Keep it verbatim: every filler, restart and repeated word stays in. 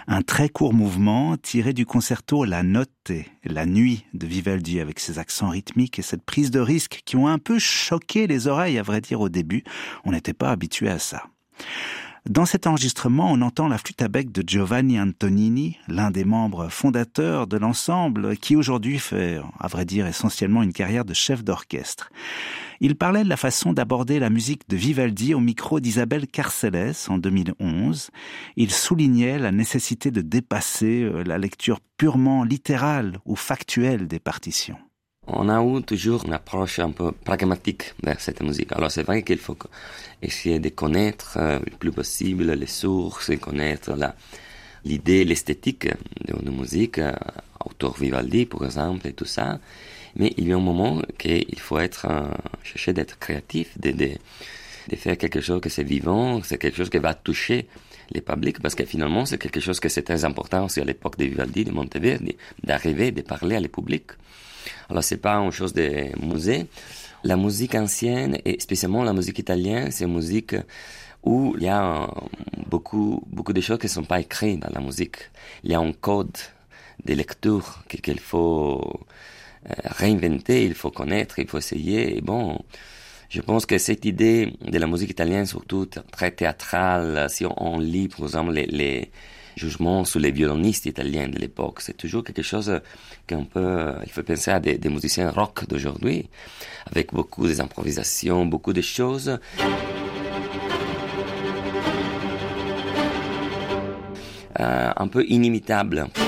Un très court mouvement tiré du concerto La Notte, la nuit de Vivaldi, avec ses accents rythmiques et cette prise de risque qui ont un peu choqué les oreilles, à vrai dire, au début. On n'était pas habitué à ça. Dans cet enregistrement, on entend la flûte à bec de Giovanni Antonini, l'un des membres fondateurs de l'ensemble, qui aujourd'hui fait, à vrai dire, essentiellement une carrière de chef d'orchestre. Il parlait de la façon d'aborder la musique de Vivaldi au micro d'Isabelle Carcelles en deux mille onze. Il soulignait la nécessité de dépasser la lecture purement littérale ou factuelle des partitions. On a eu toujours une approche un peu pragmatique de cette musique. Alors c'est vrai qu'il faut essayer de connaître le plus possible les sources, et connaître la, l'idée, l'esthétique de la musique, auteur Vivaldi par exemple, et tout ça. Mais il y a un moment qu'il faut être, chercher d'être créatif, de, de, de faire quelque chose que c'est vivant, c'est quelque chose qui va toucher les publics, parce que finalement c'est quelque chose que c'est très important aussi à l'époque de Vivaldi, de Monteverdi, d'arriver, de parler à les publics. Alors c'est pas une chose de musée. La musique ancienne, et spécialement la musique italienne, c'est une musique où il y a beaucoup, beaucoup de choses qui ne sont pas écrites dans la musique. Il y a un code de lecture qu'il faut réinventer, il faut connaître, il faut essayer. Et bon, je pense que cette idée de la musique italienne, surtout très théâtrale, si on lit par exemple les, les jugements sur les violonistes italiens de l'époque, c'est toujours quelque chose qu'on peut, il faut penser à des, des musiciens rock d'aujourd'hui, avec beaucoup d'improvisations, beaucoup de choses. Euh, un peu inimitables.